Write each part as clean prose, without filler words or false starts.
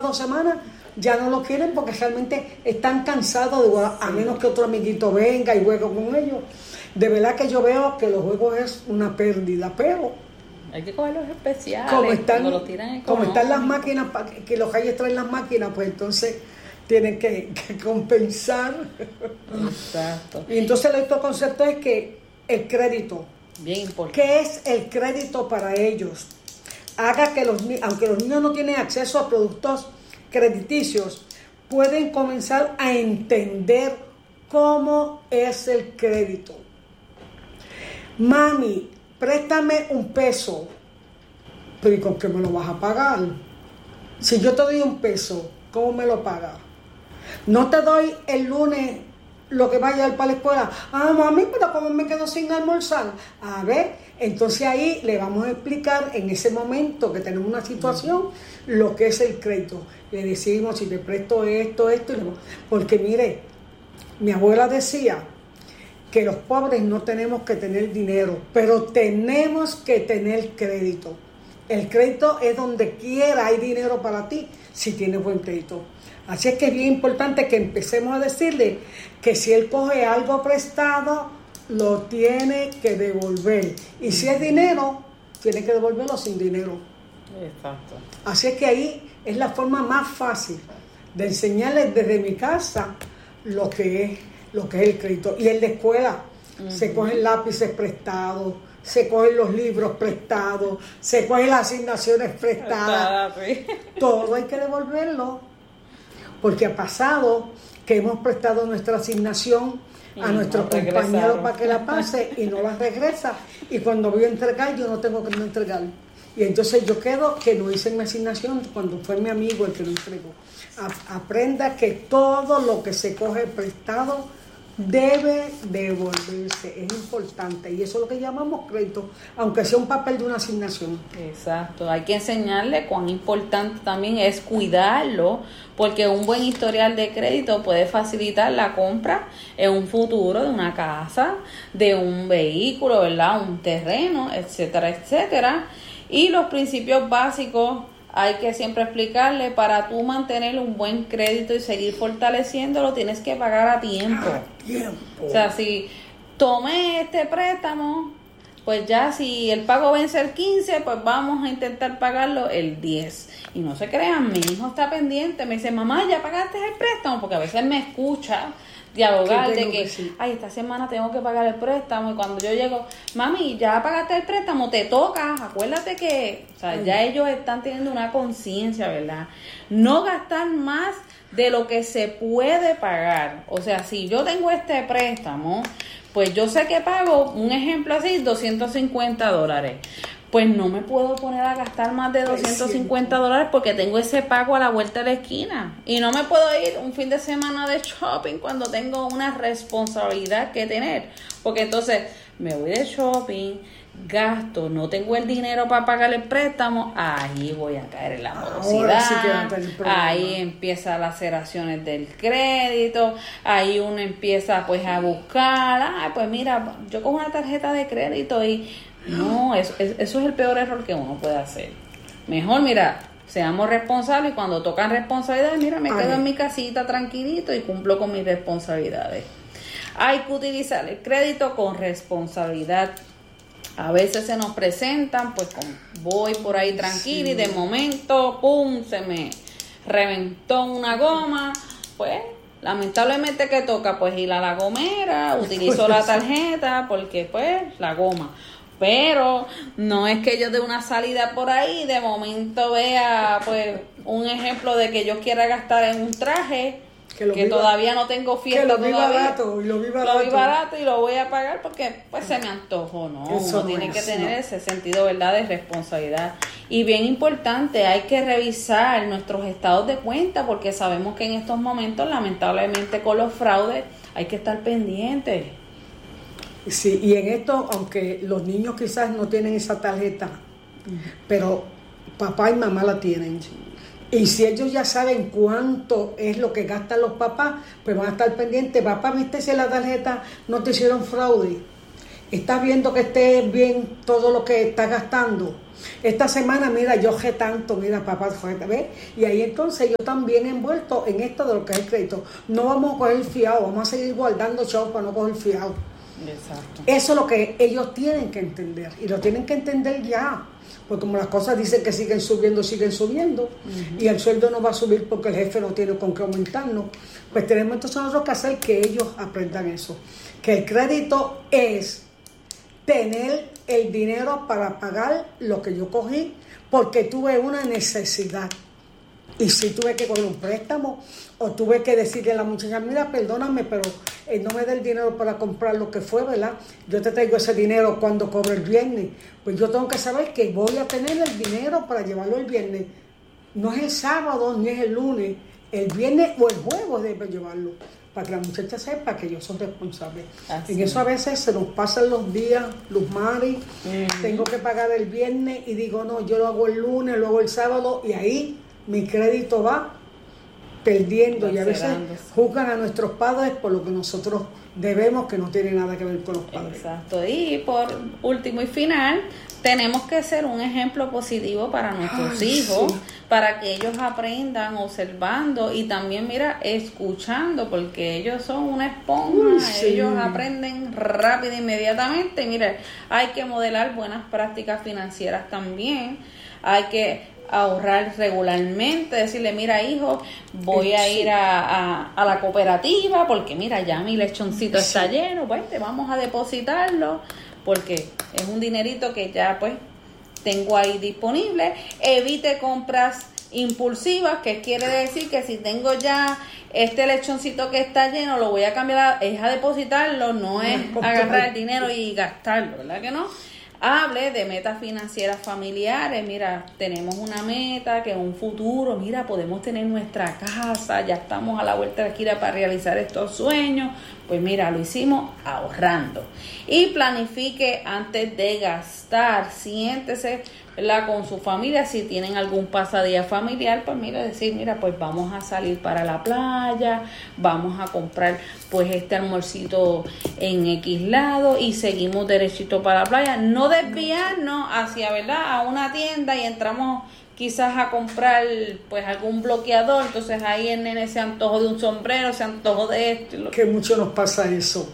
2 semanas ya no lo quieren porque realmente están cansados de jugar, a menos que otro amiguito venga y juegue con ellos. De verdad que yo veo que los juegos es una pérdida, pero hay que coger los especiales, como están las máquinas, que los reyes traen las máquinas, pues entonces tienen que compensar. Exacto. Y entonces el otro concepto es que el crédito, bien importante. ¿qué es el crédito para ellos? Haga que aunque los niños no tienen acceso a productos crediticios, pueden comenzar a entender cómo es el crédito. Mami, préstame $1, pero ¿y con qué me lo vas a pagar? Si yo te doy $1, ¿cómo me lo pagas? No te doy el lunes lo que va a llevar para la escuela. Mami, pero ¿cómo me quedo sin almorzar? A ver, entonces ahí le vamos a explicar en ese momento que tenemos una situación lo que es el crédito. Le decimos, si te presto esto, porque mire, mi abuela decía que los pobres no tenemos que tener dinero, pero tenemos que tener crédito. El crédito es donde quiera hay dinero para ti, si tienes buen crédito. Así es que es bien importante que empecemos a decirle que si él coge algo prestado, lo tiene que devolver. Y si es dinero, tiene que devolverlo sin dinero. Exacto. Así es que ahí es la forma más fácil de enseñarles desde mi casa lo que es el crédito. Y en la escuela se cogen lápices prestados, se cogen los libros prestados, se cogen las asignaciones prestadas. Todo hay que devolverlo. Porque ha pasado que hemos prestado nuestra asignación a nuestro compañero para que la pase y no la regresa. Y cuando voy a entregar, yo no tengo que no entregar. Y entonces yo quedo que no hice mi asignación cuando fue mi amigo el que lo entregó. Aprenda que todo lo que se coge prestado debe devolverse, es importante, y eso es lo que llamamos crédito, aunque sea un papel de una asignación. Exacto, hay que enseñarle cuán importante también es cuidarlo, porque un buen historial de crédito puede facilitar la compra en un futuro de una casa, de un vehículo, ¿verdad? Un terreno, etcétera, etcétera. Y los principios básicos hay que siempre explicarle, para tú mantener un buen crédito y seguir fortaleciéndolo, tienes que pagar a tiempo. O sea, si tomé este préstamo, pues ya si el pago vence el 15, pues vamos a intentar pagarlo el 10. Y no se crean, mi hijo está pendiente, me dice, mamá, ¿ya pagaste el préstamo? Porque a veces me escucha dialogar de que, ay, esta semana tengo que pagar el préstamo, y cuando yo llego, mami, ya pagaste el préstamo, te toca, acuérdate que, o sea, ya ellos están teniendo una conciencia, ¿verdad? No gastar más de lo que se puede pagar. O sea, si yo tengo este préstamo, pues yo sé que pago, un ejemplo así, $250. Pues no me puedo poner a gastar más de $250 porque tengo ese pago a la vuelta de la esquina. Y no me puedo ir un fin de semana de shopping cuando tengo una responsabilidad que tener. Porque entonces me voy de shopping, gasto, no tengo el dinero para pagar el préstamo, ahí voy a caer en la morosidad, ahí empiezan las laceraciones del crédito, ahí uno empieza pues a buscar, pues mira, yo cojo una tarjeta de crédito y no, eso es el peor error que uno puede hacer. Mejor, mira, seamos responsables, y cuando tocan responsabilidades, mira, me quedo en mi casita tranquilito y cumplo con mis responsabilidades. Hay que utilizar el crédito con responsabilidad. A veces se nos presentan, pues voy por ahí tranquila y de momento, ¡pum!, se me reventó una goma, pues lamentablemente que toca pues ir a la gomera, utilizo la tarjeta porque pues la goma. Pero no es que yo dé una salida por ahí, de momento vea pues un ejemplo de que yo quiera gastar en un traje que todavía no tengo fiesta, que lo vi barato y lo voy a pagar porque pues se me antojó, ¿no? Uno tiene que tener ese sentido, ¿verdad?, de responsabilidad. Y bien importante, hay que revisar nuestros estados de cuenta, porque sabemos que en estos momentos, lamentablemente, con los fraudes hay que estar pendientes. Sí, y en esto, aunque los niños quizás no tienen esa tarjeta, pero papá y mamá la tienen. Y si ellos ya saben cuánto es lo que gastan los papás, pues van a estar pendientes. Papá, ¿viste si la tarjeta no te hicieron fraude? ¿Estás viendo que esté bien todo lo que estás gastando? Esta semana, mira, yo sé tanto, mira, papá, ¿ves? Y ahí entonces yo también envuelto en esto de lo que es el crédito. No vamos a coger fiado, vamos a seguir guardando chavos para no coger fiado. Exacto. Eso es lo que ellos tienen que entender, y lo tienen que entender ya. Porque como las cosas dicen que siguen subiendo, y el sueldo no va a subir porque el jefe no tiene con qué aumentarnos, pues tenemos entonces nosotros que hacer que ellos aprendan eso. Que el crédito es tener el dinero para pagar lo que yo cogí porque tuve una necesidad. Y si tuve que coger un préstamo o tuve que decirle a la muchacha, mira, perdóname, pero no me dé el dinero para comprar lo que fue, ¿verdad? Yo te traigo ese dinero cuando cobre el viernes. Pues yo tengo que saber que voy a tener el dinero para llevarlo el viernes. No es el sábado ni es el lunes, el viernes o el jueves debo llevarlo. Para que la muchacha sepa que yo soy responsable. Así en eso a veces se nos pasan los días, Luz Mari, tengo que pagar el viernes y digo, no, yo lo hago el lunes, lo hago el sábado, y ahí mi crédito va perdiendo. Y a veces juzgan a nuestros padres por lo que nosotros debemos, que no tiene nada que ver con los padres. Exacto. Y por último y final, tenemos que ser un ejemplo positivo para nuestros hijos, para que ellos aprendan observando y también, mira, escuchando, porque ellos son una esponja, ellos aprenden rápido, inmediatamente. Mira, hay que modelar buenas prácticas financieras también, hay que ahorrar regularmente, decirle, mira, hijo, voy a ir a la cooperativa porque mira, ya mi lechoncito está lleno, pues te vamos a depositarlo porque es un dinerito que ya pues tengo ahí disponible. Evite compras impulsivas, que quiere decir que si tengo ya este lechoncito que está lleno, lo voy a cambiar, es a depositarlo, no es agarrar el dinero y gastarlo, ¿verdad que no? Hable de metas financieras familiares. Mira, tenemos una meta que en un futuro, mira, podemos tener nuestra casa, ya estamos a la vuelta de la esquina para realizar estos sueños. Pues mira, lo hicimos ahorrando. Y planifique antes de gastar. Siéntese, ¿verdad?, con su familia. Si tienen algún pasadía familiar, pues mira, decir, mira, pues vamos a salir para la playa, vamos a comprar pues este almuercito en X lado y seguimos derechito para la playa. No desviarnos hacia, ¿verdad?, a una tienda y entramos quizás a comprar pues algún bloqueador, entonces ahí el nene se antojó de un sombrero, se antojó de esto. Que mucho nos pasa eso.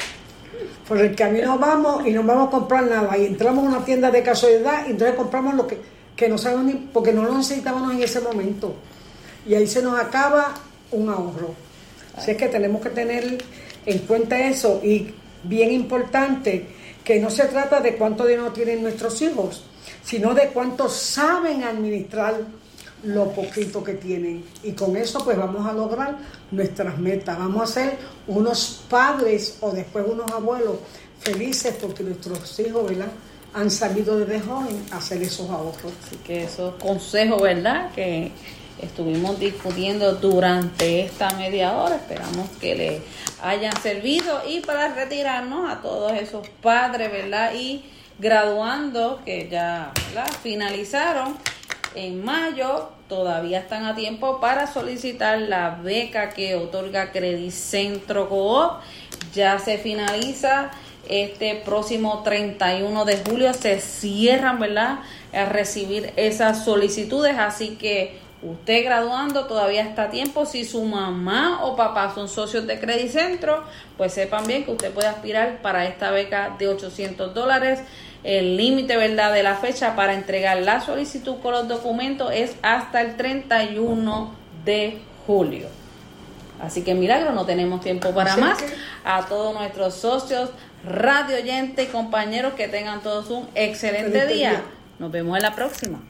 Por el camino vamos y no vamos a comprar nada y entramos a una tienda de casualidad y entonces compramos lo que no sabemos ni, porque no lo necesitábamos en ese momento. Y ahí se nos acaba un ahorro. Así es que tenemos que tener en cuenta eso, y bien importante, que no se trata de cuánto dinero tienen nuestros hijos, sino de cuánto saben administrar lo poquito que tienen. Y con eso pues vamos a lograr nuestras metas. Vamos a ser unos padres o después unos abuelos felices porque nuestros hijos, ¿verdad?, han sabido desde joven hacer esos ahorros. Así que esos consejos, ¿verdad?, que estuvimos discutiendo durante esta media hora, esperamos que les hayan servido. Y para retirarnos a todos esos padres, ¿verdad?, y graduando que ya, ¿verdad?, finalizaron en mayo, todavía están a tiempo para solicitar la beca que otorga Credicentro Coop. Ya se finaliza este próximo 31 de julio, se cierran, ¿verdad?, a recibir esas solicitudes, así que usted graduando todavía está a tiempo. Si su mamá o papá son socios de Credicentro, pues sepan bien que usted puede aspirar para esta beca de $800. El límite, ¿verdad?, de la fecha para entregar la solicitud con los documentos es hasta el 31 de julio. Así que milagro, no tenemos tiempo para más. A todos nuestros socios, radio oyentes y compañeros, que tengan todos un excelente día. Nos vemos en la próxima.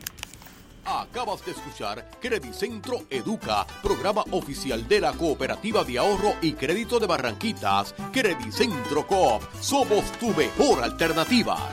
Acabas de escuchar Credicentro Educa, programa oficial de la Cooperativa de Ahorro y Crédito de Barranquitas. Credicentro Coop, somos tu mejor alternativa.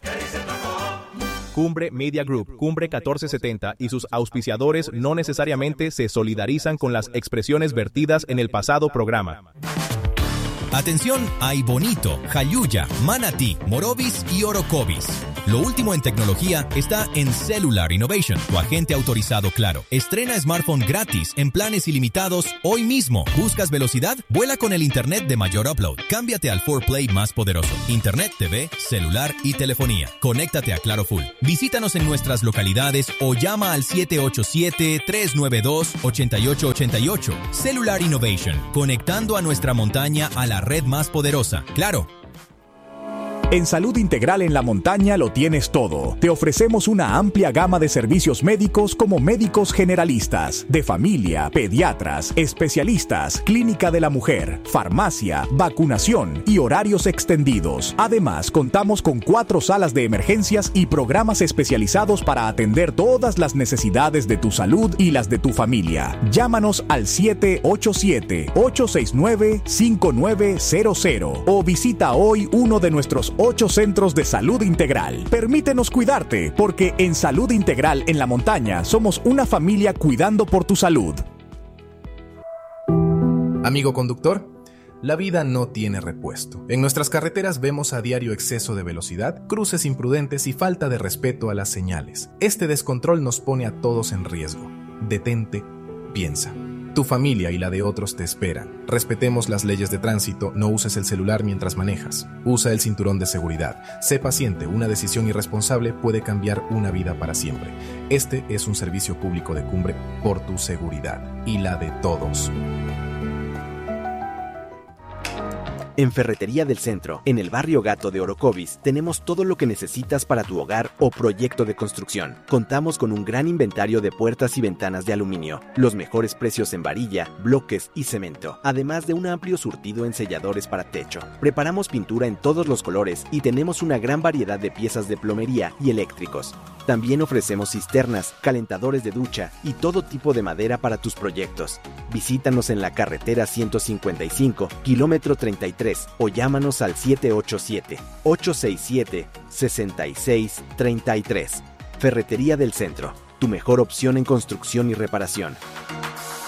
Cumbre Media Group, Cumbre 1470 y sus auspiciadores no necesariamente se solidarizan con las expresiones vertidas en el pasado programa. Atención a Ibonito, Jayuya, Manatí, Morovis y Orocovis. Lo último en tecnología está en Cellular Innovation, tu agente autorizado Claro. Estrena smartphone gratis en planes ilimitados hoy mismo. ¿Buscas velocidad? Vuela con el internet de mayor upload. Cámbiate al 4Play más poderoso. Internet, TV, celular y telefonía. Conéctate a Claro Full. Visítanos en nuestras localidades o llama al 787-392-8888. Cellular Innovation, conectando a nuestra montaña a la red más poderosa. Claro. En Salud Integral en la Montaña lo tienes todo. Te ofrecemos una amplia gama de servicios médicos como médicos generalistas, de familia, pediatras, especialistas, clínica de la mujer, farmacia, vacunación y horarios extendidos. Además, contamos con 4 salas de emergencias y programas especializados para atender todas las necesidades de tu salud y las de tu familia. Llámanos al 787-869-5900 o visita hoy uno de nuestros 8 centros de salud integral. Permítenos cuidarte, porque en Salud Integral en la Montaña somos una familia cuidando por tu salud. Amigo conductor, la vida no tiene repuesto. En nuestras carreteras vemos a diario exceso de velocidad, cruces imprudentes y falta de respeto a las señales. Este descontrol nos pone a todos en riesgo. Detente, piensa. Tu familia y la de otros te esperan. Respetemos las leyes de tránsito, no uses el celular mientras manejas. Usa el cinturón de seguridad. Sé paciente, una decisión irresponsable puede cambiar una vida para siempre. Este es un servicio público de Cumbre por tu seguridad y la de todos. En Ferretería del Centro, en el barrio Gato de Orocovis, tenemos todo lo que necesitas para tu hogar o proyecto de construcción. Contamos con un gran inventario de puertas y ventanas de aluminio, los mejores precios en varilla, bloques y cemento, además de un amplio surtido en selladores para techo. Preparamos pintura en todos los colores y tenemos una gran variedad de piezas de plomería y eléctricos. También ofrecemos cisternas, calentadores de ducha y todo tipo de madera para tus proyectos. Visítanos en la carretera 155, kilómetro 33 o llámanos al 787-867-6633. Ferretería del Centro, tu mejor opción en construcción y reparación.